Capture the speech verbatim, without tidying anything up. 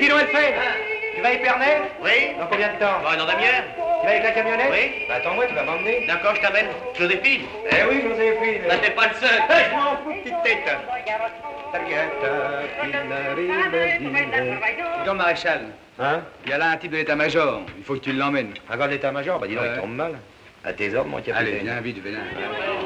donc, elle fait. Tu vas à Épernay? Oui. Dans combien de temps? Bon, une demi-heure. Tu vas avec la camionnette? Oui. Bah, attends-moi, tu vas m'emmener. D'accord, je t'amène. Joséphine. Eh oui, Joséphine. Bah, t'es pas le seul. Eh, je m'en fous, petite tête. Dis donc, maréchal, Hein? il y a là un type de l'état-major. Il faut que tu l'emmènes. Un gars d'état-major? Bah, dis donc, Ouais. il tombe mal. À tes ordres, mon capitaine. Allez, viens vite, viens.